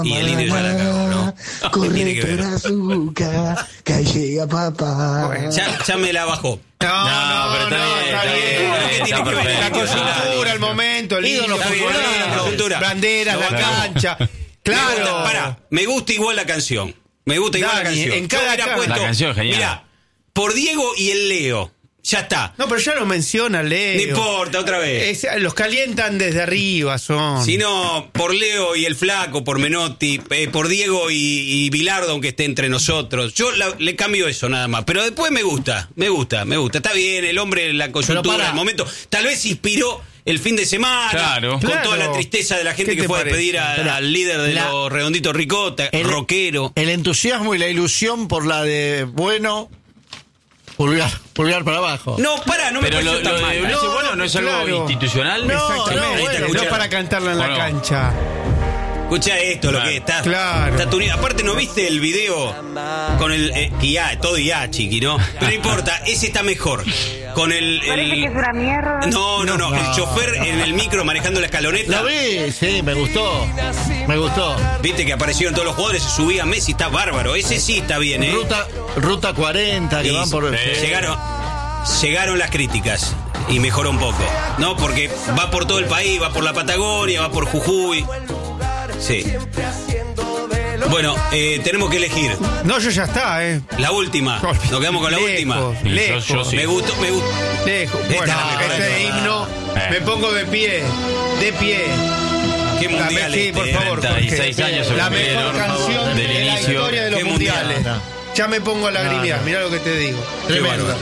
Y el indio ya la cagó, ¿no? Corre por azúcar, que ahí llega papá. Bueno, ya me la bajó. No, está bien. Está perfecto. La coyuntura, el momento, el Ídolo popular, banderas, la cancha. Claro. Me gusta igual la canción. Me gusta igual la canción. En cada puesto, la canción es genial. Mirá, por Diego y el Leo. Ya está. No, pero ya lo menciona Leo. No importa, otra vez. Los calientan desde arriba, son. Si no, por Leo y el Flaco, por Menotti, por Diego y Bilardo, aunque esté entre nosotros. Yo le cambio eso nada más. Pero después me gusta. Está bien, el hombre, la coyuntura, el momento. Tal vez inspiró el fin de semana. Claro. Con toda la tristeza de la gente que fue a despedir al líder de los Redonditos Ricota, rockero. El entusiasmo y la ilusión por la de bueno. Pulgar para abajo. No me pero pareció tan mal. No es algo institucional. Exactamente. No para cantarla en la cancha. Escucha esto, lo que está. Claro. Está tunido. Aparte, ¿no viste el video con el todo IA, chiqui, ¿no? Pero no importa, ese está mejor. Con el Parece que es una mierda. No. El chofer en el micro manejando la escaloneta. Lo vi, sí, me gustó. Viste que aparecieron todos los jugadores, se subía Messi, está bárbaro. Ese sí está bien, ¿eh? Ruta 40, que van por... Llegaron las críticas y mejoró un poco, ¿no? Porque va por todo el país, va por la Patagonia, va por Jujuy. Sí. Bueno, tenemos que elegir. No, yo ya está, La última. Nos quedamos con la última. Lejos. Yo sí. Me gustó. Lejos. Bueno, este himno, me pongo de pie. Qué mundial. Sí, por favor. 36 años la mejor canción del de la inicio. historia de los Qué mundiales. mundial. Ya me pongo a lagrimear, mirá lo que te digo. Tremendo.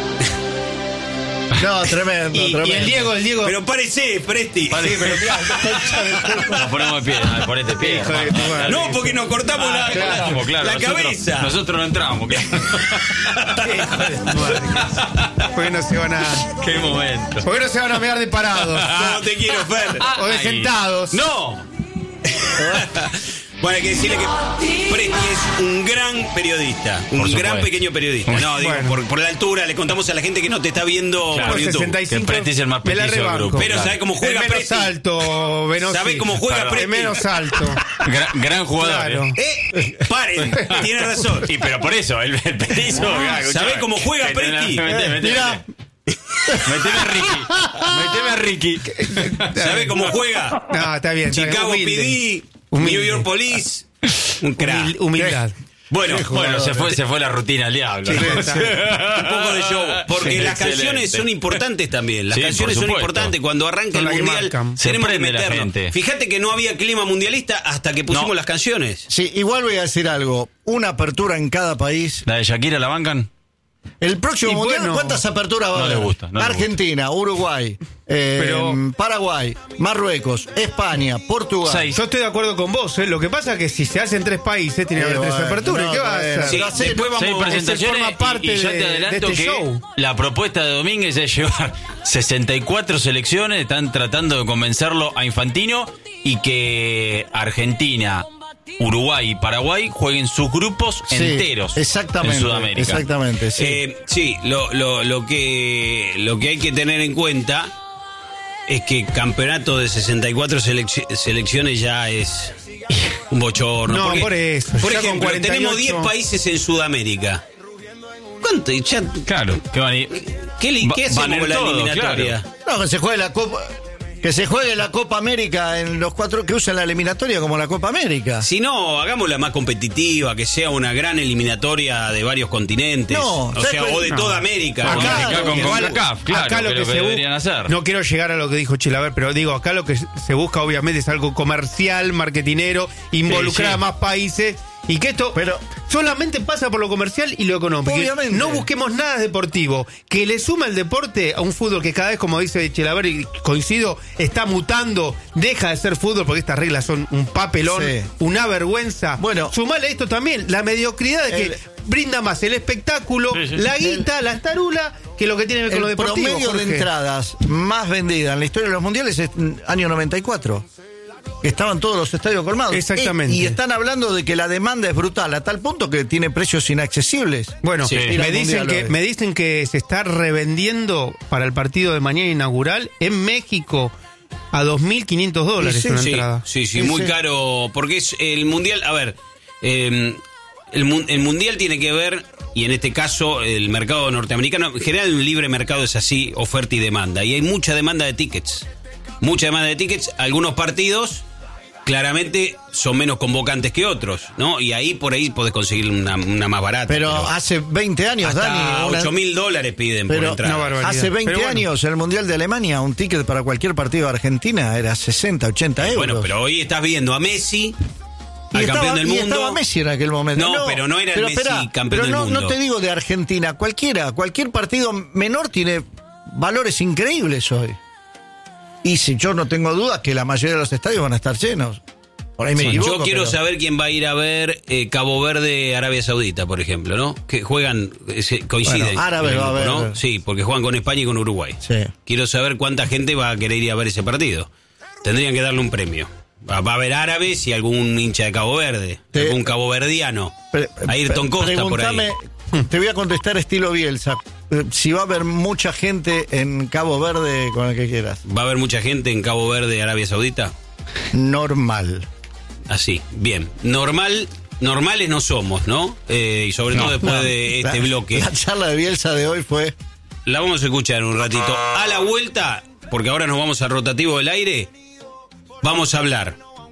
No, tremendo. Y el Diego. Pero parece, Presti. Sí, pero mirá, Nos ponemos de pie, ponete de pie. hijo de tu madre. No, porque nos cortamos la cabeza. Nosotros no entramos, claro. ¿Por qué no se van a... Qué momento. ¿Por qué no se van a mear de parados? ¿Cómo te quiero, Fer? O de sentados. ¡No! Bueno, hay que decirle que Presti es un gran periodista. Un gran pequeño periodista. No, digo, por la altura, le contamos a la gente que no te está viendo por YouTube. 65, que Presti es el más petizo del grupo. Pero ¿sabe cómo juega el menos Presti? alto, Venosi. ¿Sabe cómo juega Presti? El menos alto. Gran jugador. Claro. Paren, tiene razón. Y pero por eso, el petizo. ¿Sabe cómo juega Presti? Mira. Meteme a Ricky. ¿Sabe cómo juega? No, está bien. Chicago PD, New York Police. Un crack. Humildad. Bueno, se fue la rutina al diablo. un poco de show. Porque Sí, las canciones excelente. son importantes también. Las Sí, canciones por son supuesto. importantes. Cuando arranca Son el las que mundial, marcan. Se tenemos que prende la meternos. gente. Fíjate que no había clima mundialista hasta que pusimos las canciones. Sí, igual voy a decir algo. Una apertura en cada país. ¿La de Shakira la bancan? El próximo Y mundial, bueno, ¿cuántas aperturas va a no haber? le gusta, no le Argentina, Uruguay, Paraguay, Marruecos, España, Portugal. 6. Yo estoy de acuerdo con vos. Lo que pasa es que si se hacen 3 países, tiene que haber 3 aperturas. no, ¿Qué vas a bueno. hacer? Sí, después vamos 6 presentaciones forma parte y ya de- te adelanto de este que show. la propuesta de Domínguez es llevar 64 selecciones, están tratando de convencerlo a Infantino y que Argentina, Uruguay y Paraguay jueguen sus grupos Sí, enteros exactamente, en Sudamérica. Exactamente, sí. Sí, lo que hay que tener en cuenta es que campeonato de 64 selecciones ya es un bochorno. No, Porque, por eso. Por Ya ejemplo, con 48. tenemos 10 países en Sudamérica. ¿Cuánto? Ya, Claro, que van a ir. ¿Qué hacemos van a ir con la todos, eliminatoria? No, que se juegue la Copa. Que se juegue la Copa América en los 4 que usan la eliminatoria como la Copa América. Si no, hagámosla más competitiva, que sea una gran eliminatoria de varios continentes. No, o sea, o de toda América. Acá, con igual, CONCACAF, claro, acá lo que que, es lo se que deberían hacer. No quiero llegar a lo que dijo Chilaver, pero digo, acá lo que se busca obviamente es algo comercial, marketinero, involucrar Sí, sí. a más países y que esto solamente pasa por lo comercial y lo económico. Obviamente. No busquemos nada deportivo. Que le suma el deporte a un fútbol que cada vez, como dice Chilaver, y coincido, está mutando, deja de ser fútbol porque estas reglas son un papelón, Sí. una vergüenza. Bueno. Sumale a esto también la mediocridad de que brinda más el espectáculo, Sí, sí. la guita, la estarula, que lo que tiene que ver con lo El deportivo. promedio de Jorge. entradas más vendida en la historia de los mundiales es año 94. Que estaban todos los estadios colmados. Exactamente. Y están hablando de que la demanda es brutal, a tal punto que tiene precios inaccesibles. Bueno, Sí. Ir al mundial, me dicen que se está revendiendo para el partido de mañana inaugural en México, A $2.500 Sí, una Sí, entrada. sí, muy caro, porque es el Mundial, a ver, el Mundial tiene que ver, y en este caso el mercado norteamericano, en general un libre mercado es así, oferta y demanda, y hay mucha demanda de tickets, algunos partidos claramente son menos convocantes que otros, ¿no? Y ahí por ahí podés conseguir una más barata. Pero hace 20 años, hasta Dani. $8.000 piden por Pero entrada. una barbaridad. hace 20 Pero bueno. años, en el Mundial de Alemania, un ticket para cualquier partido de Argentina era 60, 80 euros. Bueno, pero hoy estás viendo a Messi, Y al estaba, campeón del y mundo. estaba Messi en aquel momento. No, pero no era el Messi campeón del mundo. No te digo de Argentina, cualquier partido menor tiene valores increíbles hoy. Y si yo no tengo dudas que la mayoría de los estadios van a estar llenos. Por ahí me equivoco. Yo quiero pero- saber quién va a ir a ver Cabo Verde, Arabia Saudita, por ejemplo, ¿no? Que juegan, coinciden. Bueno, árabes en el va a grupo, haber. ¿no? Sí, porque juegan con España y con Uruguay. Sí. Quiero saber cuánta gente va a querer ir a ver ese partido. Tendrían que darle un premio. Va a haber árabes y algún hincha de Cabo Verde, algún caboverdiano. Ayrton Costa por ahí. Pregúntame, te voy a contestar estilo Bielsa. Si va a haber mucha gente en Cabo Verde, con el que quieras. ¿Va a haber mucha gente en Cabo Verde, Arabia Saudita? Normal. Así, bien. Normales no somos, ¿no? Y sobre todo después de este bloque. La charla de Bielsa de hoy fue... La vamos a escuchar un ratito. A la vuelta, porque ahora nos vamos al rotativo del aire, vamos a hablar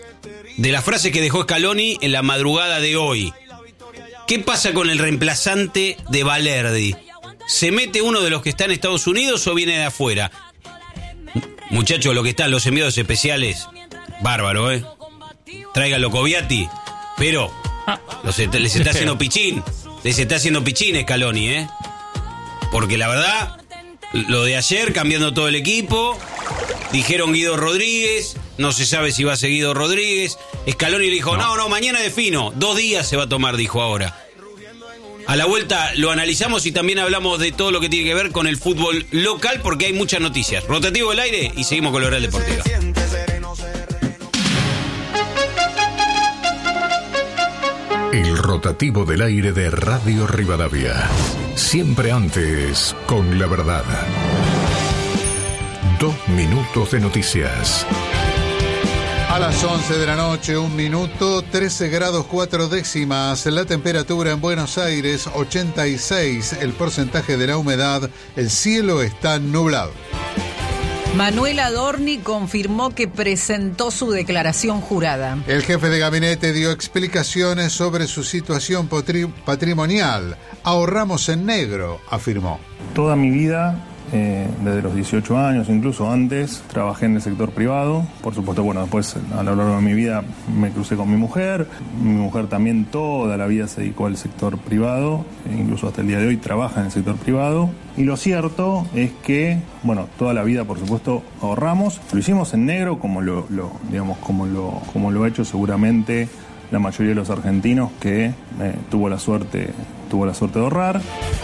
de las frases que dejó Scaloni en la madrugada de hoy. ¿Qué pasa con el reemplazante de Balerdi? ¿Se mete uno de los que está en Estados Unidos o viene de afuera? Muchachos, lo que están los enviados especiales, bárbaro, ¿eh? Tráiganlo Coviati, pero les está haciendo pichín. Les está haciendo pichín Scaloni, ¿eh? Porque la verdad, lo de ayer, cambiando todo el equipo, dijeron Guido Rodríguez, no se sabe si va a ser Guido Rodríguez. Scaloni le dijo, no, mañana defino, 2 días se va a tomar, dijo ahora. A la vuelta lo analizamos y también hablamos de todo lo que tiene que ver con el fútbol local, porque hay muchas noticias. Rotativo del aire y seguimos con la Oral Deportiva. El rotativo del aire de Radio Rivadavia. Siempre antes, con la verdad. 2 minutos de noticias. A las 11 de la noche, 1 minuto, 13 grados 4 décimas. La temperatura en Buenos Aires, 86. El porcentaje de la humedad, el cielo está nublado. Manuel Adorni confirmó que presentó su declaración jurada. El jefe de gabinete dio explicaciones sobre su situación patrimonial. Ahorramos en negro, afirmó. Toda mi vida, desde los 18 años, incluso antes, trabajé en el sector privado. Por supuesto, bueno, después a lo largo de mi vida me crucé con mi mujer. Mi mujer también toda la vida se dedicó al sector privado, incluso hasta el día de hoy trabaja en el sector privado. Y lo cierto es que, bueno, toda la vida, por supuesto, ahorramos. Lo hicimos en negro, como lo ha hecho seguramente la mayoría de los argentinos que tuvo la suerte de ahorrar.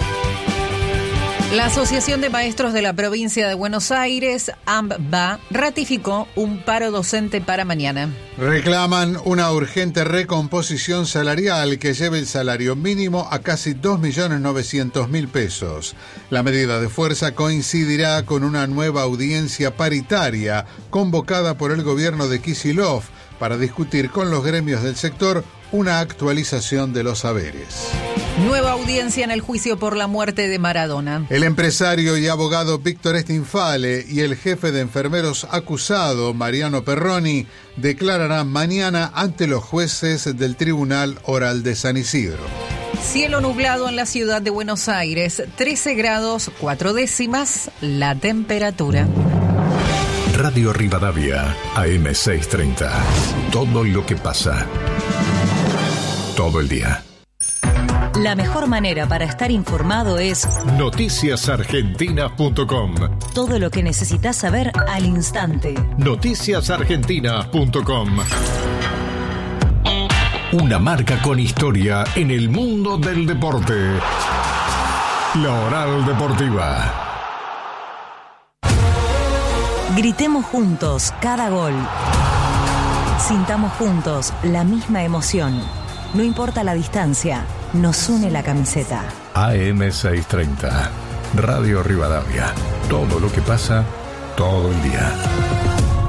La Asociación de Maestros de la Provincia de Buenos Aires, AMBA, ratificó un paro docente para mañana. Reclaman una urgente recomposición salarial que lleve el salario mínimo a casi 2.900.000 pesos. La medida de fuerza coincidirá con una nueva audiencia paritaria convocada por el gobierno de Kicillof para discutir con los gremios del sector una actualización de los saberes. Nueva audiencia en el juicio por la muerte de Maradona. El empresario y abogado Víctor Stinfale y el jefe de enfermeros acusado, Mariano Perroni, declararán mañana ante los jueces del Tribunal Oral de San Isidro. Cielo nublado en la ciudad de Buenos Aires, 13 grados 4 décimas la temperatura. Radio Rivadavia, AM630. Todo lo que pasa. Todo el día. La mejor manera para estar informado es noticiasargentina.com. todo lo que necesitas saber al instante. Noticiasargentina.com. Una marca con historia en el mundo del deporte. La Oral Deportiva. Gritemos juntos cada gol. Sintamos juntos la misma emoción. No importa la distancia, nos une la camiseta. AM630. Radio Rivadavia. Todo lo que pasa, todo el día.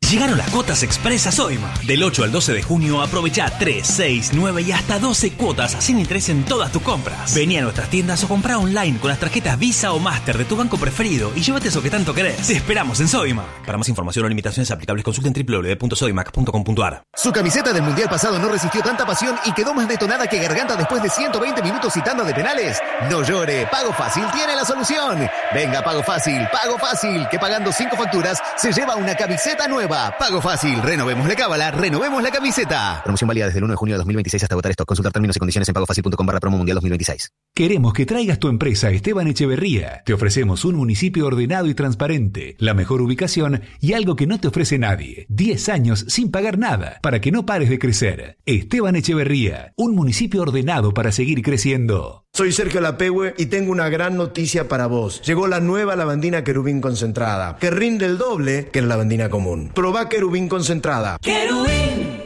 Llegaron las cuotas express a Sodimac. Del 8 al 12 de junio aprovecha 3, 6, 9 y hasta 12 cuotas sin interés en todas tus compras. Vení a nuestras tiendas o comprá online con las tarjetas Visa o Master de tu banco preferido y llévate eso que tanto querés. Te esperamos en Sodimac. Para más información o limitaciones aplicables consulten www.sodimac.com.ar. Su camiseta del Mundial pasado no resistió tanta pasión y quedó más detonada que Garganta después de 120 minutos y tanda de penales. No llore, Pago Fácil tiene la solución. Venga, Pago Fácil, que pagando 5 facturas se lleva una camiseta nueva. Pago Fácil, renovemos la cábala, renovemos la camiseta. Promoción válida desde el 1 de junio de 2026 hasta agotar stock. Consultar términos y condiciones en pagofacil.com/promo mundial 2026. Queremos que traigas tu empresa a Esteban Echeverría. Te ofrecemos un municipio ordenado y transparente, la mejor ubicación y algo que no te ofrece nadie. 10 años sin pagar nada para que no pares de crecer. Esteban Echeverría, un municipio ordenado para seguir creciendo. Soy Sergio Lapehue y tengo una gran noticia para vos. Llegó la nueva lavandina Querubín concentrada, que rinde el doble que la lavandina común. Probá Querubín concentrada. ¡Querubín!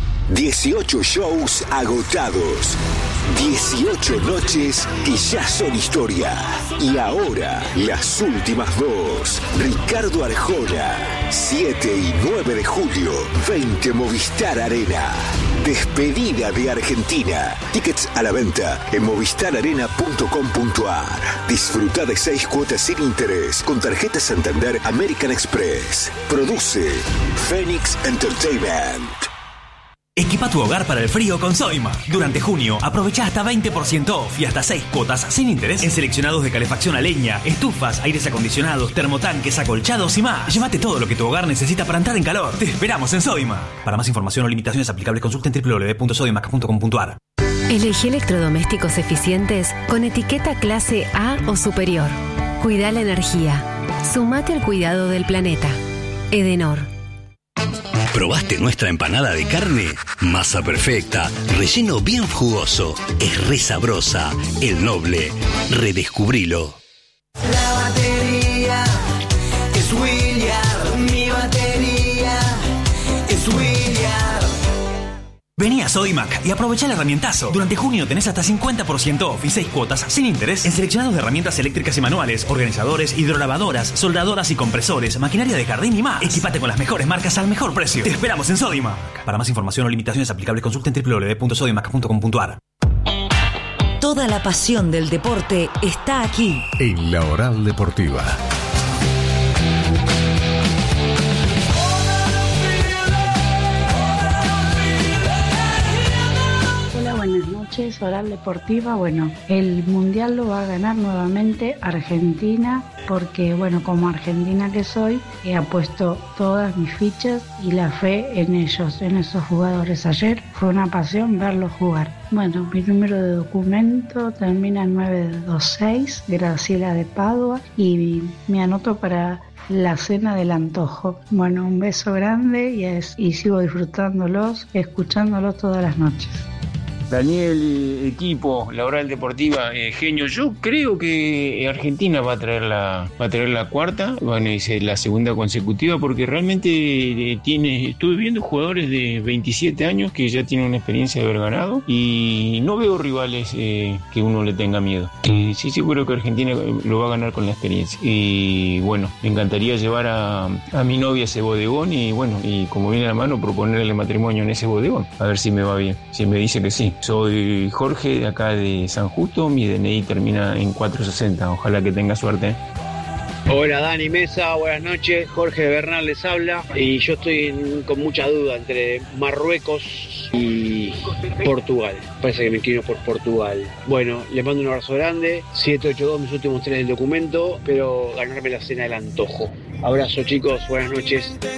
18 shows agotados. 18 noches que ya son historia. Y ahora, las últimas dos. Ricardo Arjona, 7 y 9 de julio, 20 Movistar Arena. Despedida de Argentina. Tickets a la venta en movistararena.com.ar. Disfruta de 6 cuotas sin interés con tarjeta Santander American Express. Produce Phoenix Entertainment. Equipa tu hogar para el frío con Sodimac. Durante junio, aprovecha hasta 20% off y hasta 6 cuotas sin interés en seleccionados de calefacción a leña, estufas, aires acondicionados, termotanques, acolchados y más. Llévate todo lo que tu hogar necesita para entrar en calor. Te esperamos en Sodimac. Para más información o limitaciones aplicables, consulten www.sodimac.com.ar. Elegí electrodomésticos eficientes con etiqueta clase A o superior. Cuida la energía. Sumate al cuidado del planeta. Edenor. ¿Probaste nuestra empanada de carne? Masa perfecta, relleno bien jugoso, es re sabrosa. El Noble, redescubrilo. La batería es Williard, mi batería es Williard. Vení a Sodimac y aprovecha el herramientazo. Durante junio tenés hasta 50% off y 6 cuotas sin interés en seleccionados de herramientas eléctricas y manuales, organizadores, hidrolavadoras, soldadoras y compresores, maquinaria de jardín y más. Equipate con las mejores marcas al mejor precio. Te esperamos en Sodimac. Para más información o limitaciones aplicables, consulten www.sodimac.com.ar. Toda la pasión del deporte está aquí. En la Oral Deportiva. Buenas noches, Oral Deportiva. Bueno, el Mundial lo va a ganar nuevamente Argentina porque, bueno, como argentina que soy, he puesto todas mis fichas y la fe en ellos, en esos jugadores. Ayer fue una pasión verlos jugar. Bueno, mi número de documento termina en 926, Graciela de Padua, y me anoto para la cena del antojo. Bueno, un beso grande y sigo disfrutándolos, escuchándolos todas las noches. Daniel, equipo, la Oral Deportiva, genio. Yo creo que Argentina va a traer la cuarta, bueno, y la segunda consecutiva, porque realmente estuve viendo jugadores de 27 años que ya tienen una experiencia de haber ganado y no veo rivales que uno le tenga miedo. Sí, seguro que Argentina lo va a ganar con la experiencia. Y bueno, me encantaría llevar a mi novia a ese bodegón y bueno, y como viene a la mano, proponerle matrimonio en ese bodegón, a ver si me va bien, si me dice que sí. Soy Jorge, de acá de San Justo, mi DNI termina en 460, ojalá que tenga suerte. Hola Dani Mesa, buenas noches, Jorge Bernal les habla y yo estoy con mucha duda entre Marruecos y Portugal. Parece que me inclino por Portugal. Bueno, les mando un abrazo grande, 782 mis últimos 3 del documento, pero ganarme la cena del antojo. Abrazo chicos, buenas noches.